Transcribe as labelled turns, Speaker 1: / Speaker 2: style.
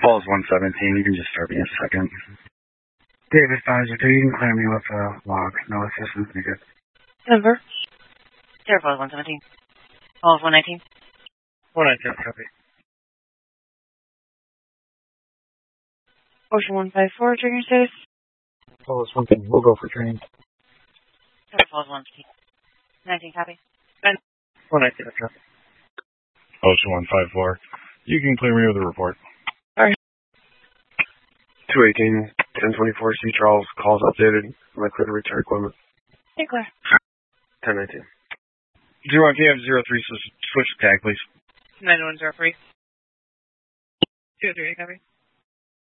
Speaker 1: Falls 117, you can just start me a second.
Speaker 2: David 502, you can clear me with a log. No assistance needed.
Speaker 3: Denver. Sierra Falls 117. Falls 119.
Speaker 2: 119, copy.
Speaker 3: Ocean 154, trigger status.
Speaker 2: Falls 115, we'll go for training.
Speaker 3: Sierra Falls 115. 19, copy.
Speaker 2: 119, copy.
Speaker 4: Ocean 154, you can clear me with a report.
Speaker 5: 218, 1024, C. Charles, calls updated. My clear to return equipment.
Speaker 3: Hey, clear.
Speaker 5: 1019.
Speaker 4: 01 KF03, switch tag, please.
Speaker 3: 9103. 238, copy.